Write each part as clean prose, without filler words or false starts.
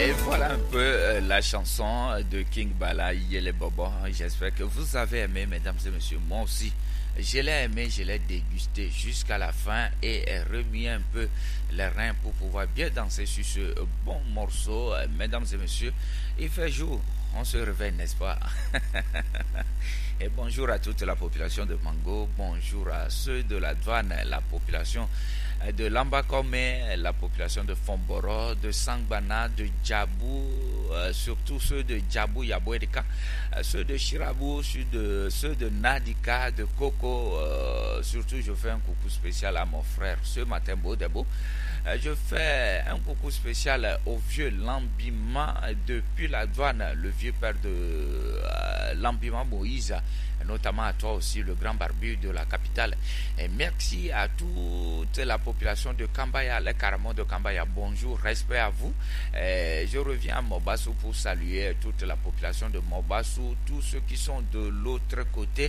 Et voilà un peu la chanson de King Bala, Yele Bobo. J'espère que vous avez aimé, mesdames et messieurs. Moi aussi, je l'ai aimé, je l'ai dégusté jusqu'à la fin et remis un peu les reins pour pouvoir bien danser sur ce bon morceau. Mesdames et messieurs, il fait jour, on se réveille, n'est-ce pas? Et bonjour à toute la population de Mango, bonjour à ceux de la douane, la population de Lambakome, la population de Fomboro, de Sangbana, de Djabou, surtout ceux de Djabou, Yabouedeka, ceux de Chirabou, ceux de Nadika, de Koko, surtout je fais un coucou spécial à mon frère ce matin, Bodebo. Je fais un coucou spécial au vieux Lambima depuis la douane, le vieux père de Lambima Moïse, notamment à toi aussi, le grand barbu de la capitale. Et merci à toute la population de Kambaya, les Caramons de Kambaya. Bonjour, respect à vous. Je reviens à Mobassou pour saluer toute la population de Mobassou, tous ceux qui sont de l'autre côté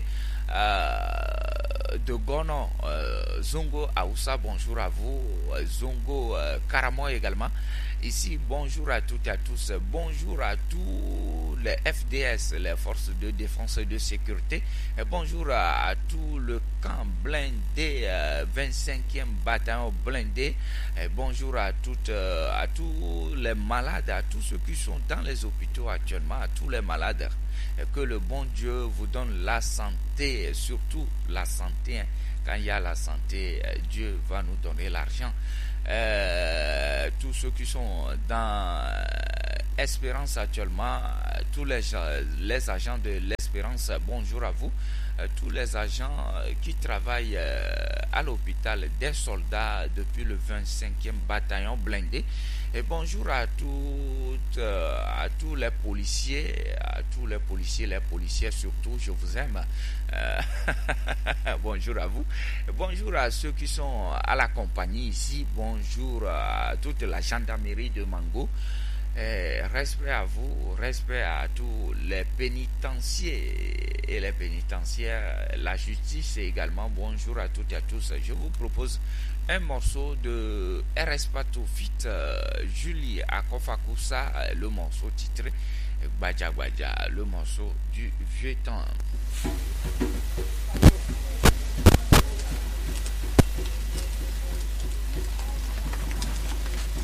de Gono, Zongo Aoussa, bonjour à vous, Zongo Karamo également. Ici, bonjour à toutes et à tous, bonjour à tous les FDS, les forces de défense et de sécurité, et bonjour à tout le camp blindé, 25e bataillon blindé, et bonjour à tous les malades, à tous ceux qui sont dans les hôpitaux actuellement, à tous les malades. Que le bon Dieu vous donne la santé, surtout la santé. Quand il y a la santé, Dieu va nous donner l'argent. Tous ceux qui sont dans Espérance actuellement, tous les agents de l'Espérance, bonjour à vous. Tous les agents qui travaillent à l'hôpital des soldats depuis le 25e bataillon blindé. Et bonjour à tous les policiers, les policiers surtout, je vous aime. Bonjour à vous. Bonjour à ceux qui sont à la compagnie ici. Bonjour à toute la gendarmerie de Mango. Respect à vous, respect à tous les pénitenciers et les pénitentiaires, la justice également. Bonjour à toutes et à tous. Je vous propose un morceau de RS Pato Fit Julie Akofakusa, le morceau titré Badja Badja, le morceau du vieux temps.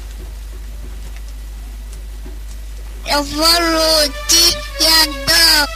Voloti yadok